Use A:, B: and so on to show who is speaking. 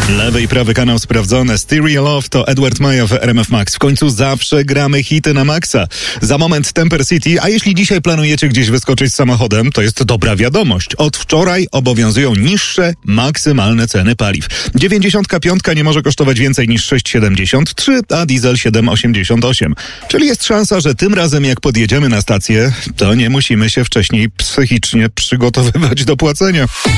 A: Lewy i prawy kanał sprawdzone. Stereo Love to Edward Maja w RMF Max. W końcu zawsze gramy hity na maksa. Za moment Temper City, a jeśli dzisiaj planujecie gdzieś wyskoczyć samochodem, to jest dobra wiadomość. Od wczoraj obowiązują niższe maksymalne ceny paliw. 95 nie może kosztować więcej niż 6,73, a diesel 7,88. Czyli jest szansa, że tym razem jak podjedziemy na stację, to nie musimy się wcześniej psychicznie przygotowywać do płacenia.